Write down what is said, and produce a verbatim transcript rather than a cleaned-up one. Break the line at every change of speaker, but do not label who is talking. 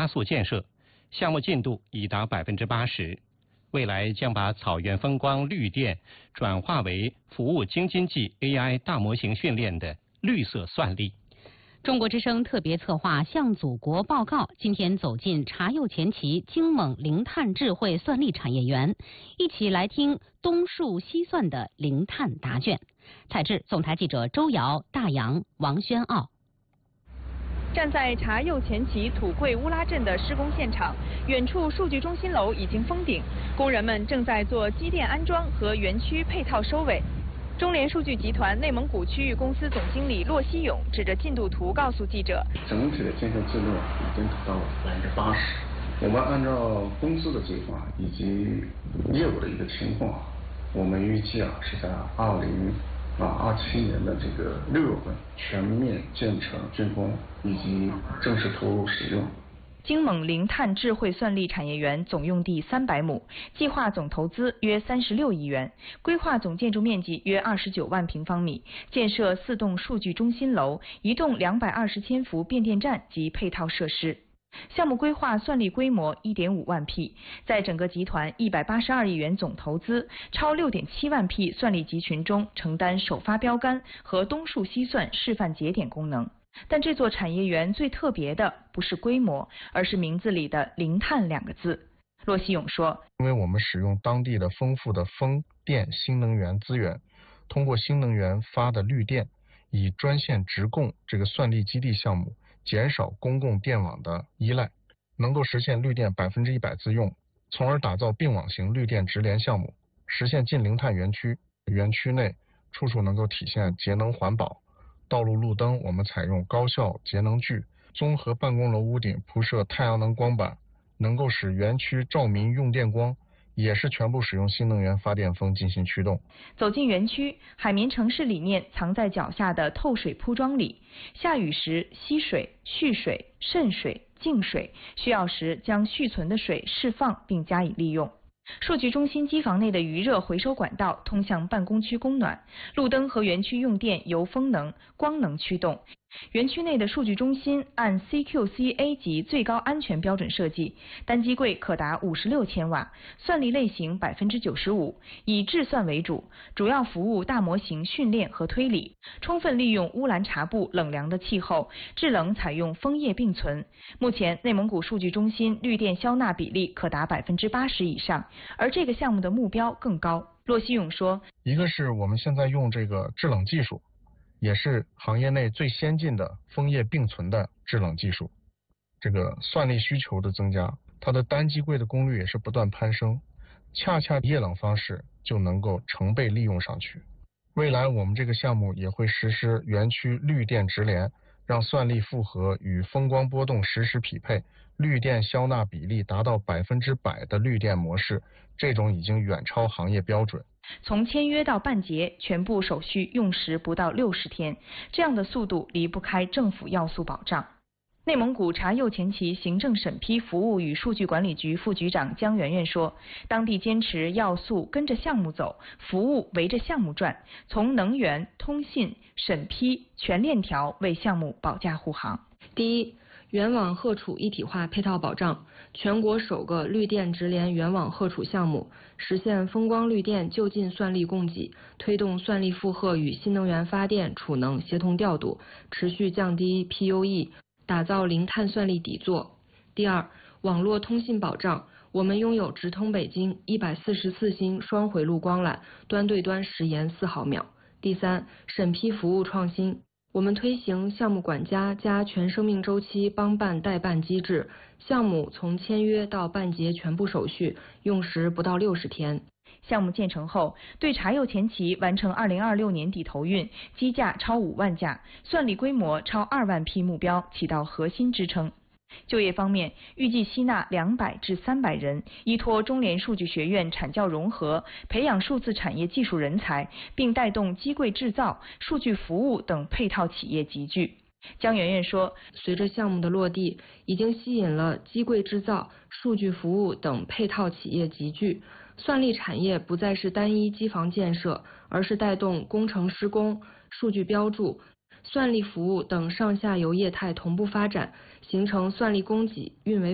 加速建设，项目进度已达百分之八十。未来将把草原风光绿电转化为服务京津冀 A I 大模型训练的绿色算力。
中国之声特别策划《向祖国报告》，今天走进茶釉前旗京锰零碳智慧算力产业园，一起来听东数西算的零碳答卷。采制总台记者周瑶、大洋、王宣傲。
站在茶釉前旗土贵乌拉镇的施工现场，远处数据中心楼已经封顶，工人们正在做机电安装和园区配套收尾。中联数据集团内蒙古区域公司总经理骆希勇指着进度图告诉记者：“
整体的建设进度已经达到了百分之八十。我们按照公司的计划以及业务的一个情况，我们预计啊是在二零啊二七年的这个六月份全面建成竣工以及正式投入使用。”
京锰零碳智慧算力产业园总用地三百亩，计划总投资约三十六亿元，规划总建筑面积约二十九万平方米，建设四栋数据中心楼、一栋两百二十千伏变电站及配套设施。项目规划算力规模 一点五万匹，在整个集团一百八十二亿元总投资、超 六点七万匹算力集群中承担首发标杆和东数西算示范节点功能。但这座产业园最特别的不是规模，而是名字里的零碳两个字。骆希勇说：“
因为我们使用当地的丰富的风电新能源资源，通过新能源发的绿电，以专线直供这个算力基地项目，减少公共电网的依赖，能够实现绿电百分之一百自用，从而打造并网型绿电直连项目，实现近零碳园区。园区内处处能够体现节能环保。道路路灯我们采用高效节能具，综合办公楼屋顶铺设太阳能光板，能够使园区照明用电光也是全部使用新能源发电风进行驱动。”
走进园区，海绵城市理念藏在脚下的透水铺装里，下雨时吸水、蓄水、渗水、净水，需要时将蓄存的水释放并加以利用。数据中心机房内的余热回收管道通向办公区供暖，路灯和园区用电由风能、光能驱动。园区内的数据中心按 C Q C A 级最高安全标准设计，单机柜可达五十六千瓦，算力类型 百分之九十五， 以智算为主，主要服务大模型训练和推理，充分利用乌兰察布冷凉的气候，制冷采用枫叶并存。目前内蒙古数据中心绿电消纳比例可达 百分之八十 以上，而这个项目的目标更高。骆希勇说：“
一个是我们现在用这个制冷技术，也是行业内最先进的枫叶并存的制冷技术。这个算力需求的增加，它的单机柜的功率也是不断攀升，恰恰液冷方式就能够成倍利用上去。未来我们这个项目也会实施园区绿电直连，让算力负荷与风光波动实时匹配，绿电消纳比例达到百分之百的绿电模式，这种已经远超行业标准。
从签约到办结，全部手续用时不到六十天，这样的速度离不开政府要素保障。”内蒙古茶釉前旗行政审批服务与数据管理局副局长姜媛媛说：“当地坚持要素跟着项目走，服务围着项目转，从能源、通信、审批全链条为项目保驾护航。”
第一，原网荷储一体化配套保障，全国首个绿电直连原网荷储项目，实现风光绿电就近算力供给，推动算力负荷与新能源发电储能协同调度，持续降低 P U E， 打造零碳算力底座。第二，网络通信保障，我们拥有直通北京一百四十四星双回路光缆，端对端时延四毫秒。第三，审批服务创新，我们推行项目管家加全生命周期帮办代办机制，项目从签约到办结全部手续用时不到六十天。
项目建成后，对茶釉前旗完成二零二六年底投运，机架超五万架，算力规模超二万匹目标起到核心支撑。就业方面，预计吸纳两百至三百人，依托中联数据学院产教融合，培养数字产业技术人才，并带动机柜制造、数据服务等配套企业集聚。姜媛媛说，
随着项目的落地，已经吸引了机柜制造、数据服务等配套企业集聚，算力产业不再是单一机房建设，而是带动工程施工、数据标注、算力服务等上下游业态同步发展，形成算力供给、运维